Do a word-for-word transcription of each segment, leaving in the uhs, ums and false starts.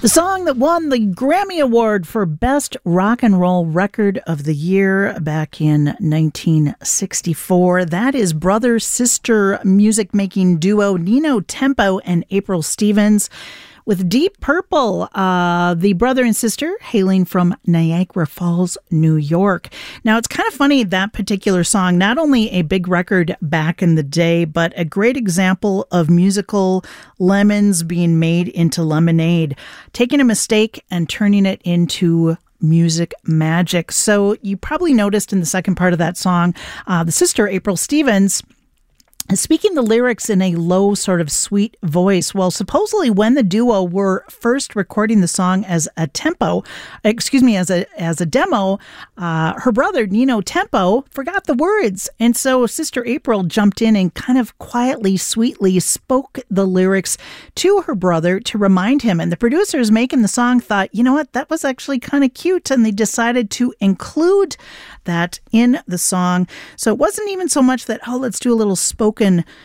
The song that won the Grammy Award for Best Rock and Roll Record of the Year back in nineteen sixty-four. That is brother-sister music-making duo Nino Tempo and April Stevens with Deep Purple, uh, the brother and sister hailing from Niagara Falls, New York. Now, it's kind of funny, that particular song, not only a big record back in the day, but a great example of musical lemons being made into lemonade, taking a mistake and turning it into music magic. So you probably noticed in the second part of that song, uh, the sister, April Stevens, speaking the lyrics in a low, sort of sweet voice. Well, supposedly when the duo were first recording the song as a tempo, excuse me, as a as a demo, uh, her brother, Nino Tempo, forgot the words. And so Sister April jumped in and kind of quietly, sweetly spoke the lyrics to her brother to remind him. And the producers making the song thought, you know what, that was actually kind of cute. And they decided to include that in the song. So it wasn't even so much that, oh, let's do a little spoken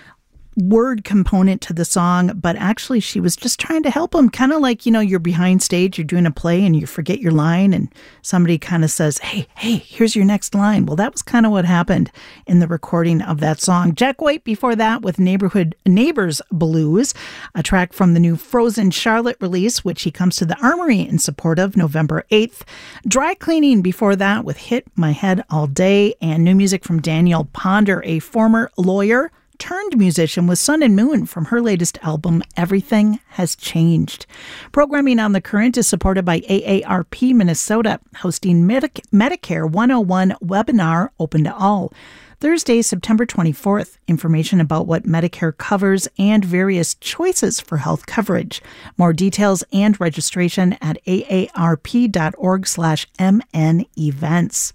word component to the song, but actually she was just trying to help him, kind of like, you know, you're behind stage, you're doing a play and you forget your line and somebody kind of says, hey, hey, here's your next line. Well, that was kind of what happened in the recording of that song. Jack White before that with Neighborhood Neighbors Blues, a track from the new Frozen Charlotte release, which he comes to the Armory in support of November eighth. Dry Cleaning before that with Hit My Head All Day, and new music from Danielle Ponder, a former lawyer turned musician with Sun and Moon from her latest album, Everything Has Changed. Programming on The Current is supported by A A R P Minnesota, hosting Medic- Medicare one oh one webinar open to all. Thursday, September twenty-fourth, information about what Medicare covers and various choices for health coverage. More details and registration at aarp.org slash mn events.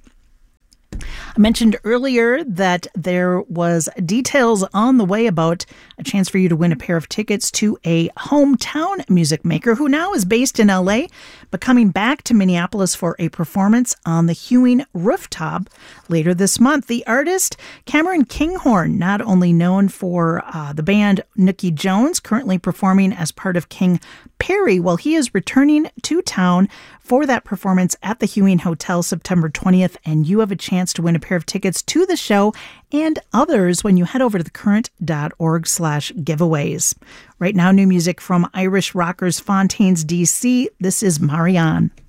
I mentioned earlier that there was details on the way about a chance for you to win a pair of tickets to a hometown music maker who now is based in L A, but coming back to Minneapolis for a performance on the Hewing Rooftop later this month. The artist, Cameron Kinghorn, not only known for uh, the band Nookie Jones, currently performing as part of King Perry, well, he is returning to town for that performance at the Hewing Hotel September twentieth, and you have a chance to win a pair of tickets to the show and others when you head over to thecurrent.org slash giveaways. Right now, new music from Irish rockers Fontaines D C. This is Marianne.